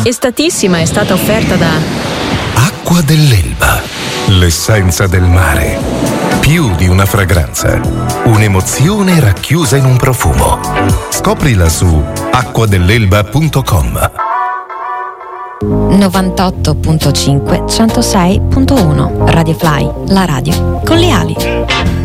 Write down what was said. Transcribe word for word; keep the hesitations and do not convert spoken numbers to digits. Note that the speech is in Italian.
Estatissima è stata offerta da Acqua dell'Elba, l'essenza del mare. Più di una fragranza, un'emozione racchiusa in un profumo. Scoprila su acqua dell'elba punto com. novantotto punto cinque centosei punto uno Radio Fly, la radio con le ali.